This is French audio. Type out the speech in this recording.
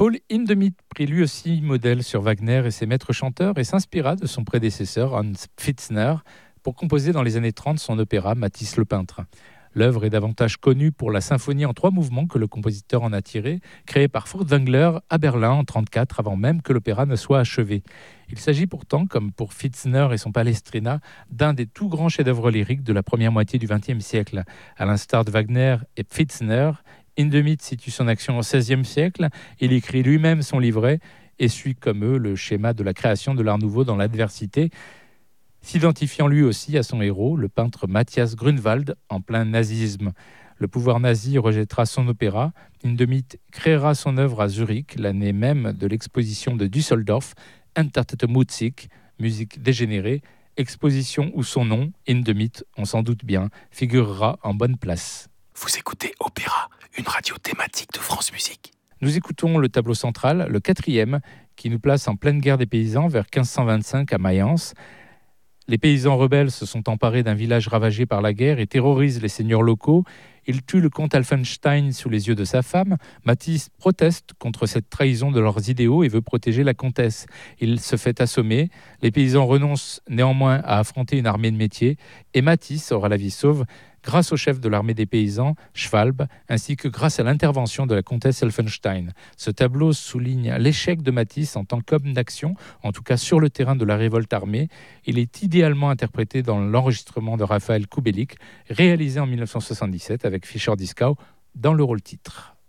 Paul Hindemith prit lui aussi modèle sur Wagner et ses maîtres chanteurs et s'inspira de son prédécesseur Hans Pfitzner pour composer dans les années 30 son opéra Matisse le peintre. L'œuvre est davantage connue pour la symphonie en 3 mouvements que le compositeur en a tirée, créée par Furtwängler à Berlin en 1934, avant même que l'opéra ne soit achevé. Il s'agit pourtant, comme pour Pfitzner et son Palestrina, d'un des tout grands chefs-d'œuvre lyriques de la première moitié du XXe siècle. À l'instar de Wagner et Pfitzner, Hindemith situe son action au XVIe siècle. Il écrit lui-même son livret et suit comme eux le schéma de la création de l'Art nouveau dans l'adversité, s'identifiant lui aussi à son héros, le peintre Matthias Grünewald, en plein nazisme. Le pouvoir nazi rejettera son opéra. Hindemith créera son œuvre à Zurich, l'année même de l'exposition de Düsseldorf, Entartete Musik, musique dégénérée, exposition où son nom, Hindemith, on s'en doute bien, figurera en bonne place. Vous écoutez Opéra, une radio thématique de France Musique. Nous écoutons le tableau central, le 4e, qui nous place en pleine guerre des paysans vers 1525 à Mayence. Les paysans rebelles se sont emparés d'un village ravagé par la guerre et terrorisent les seigneurs locaux. Ils tuent le comte Alfenstein sous les yeux de sa femme. Matisse proteste contre cette trahison de leurs idéaux et veut protéger la comtesse. Il se fait assommer. Les paysans renoncent néanmoins à affronter une armée de métier et Matisse aura la vie sauve grâce au chef de l'armée des paysans, Schwalbe, ainsi que grâce à l'intervention de la comtesse Elfenstein. Ce tableau souligne l'échec de Matisse en tant qu'homme d'action, en tout cas sur le terrain de la révolte armée. Il est idéalement interprété dans l'enregistrement de Raphaël Kubelik, réalisé en 1977 avec Fischer-Dieskau dans le rôle titre.